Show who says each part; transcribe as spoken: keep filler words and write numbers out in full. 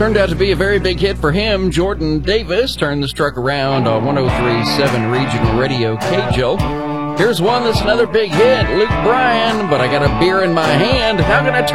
Speaker 1: Turned out to be a very big hit for him. Jordan Davis turned this truck around on one oh three point seven Regional Radio K J O. Here's one that's another big hit, Luke Bryan, But I Got a Beer in My Hand. How can I turn